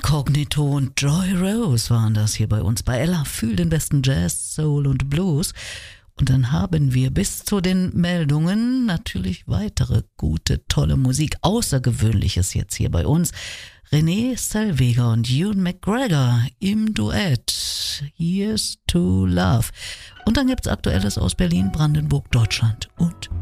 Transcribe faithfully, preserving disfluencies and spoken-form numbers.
Inkognito und Joy Rose waren das hier bei uns bei Ella. Fühl den besten Jazz, Soul und Blues. Und dann haben wir bis zu den Meldungen natürlich weitere gute, tolle Musik. Außergewöhnliches jetzt hier bei uns. René Zellweger und Ewan McGregor im Duett. Here's to Love. Und dann gibt's Aktuelles aus Berlin, Brandenburg, Deutschland und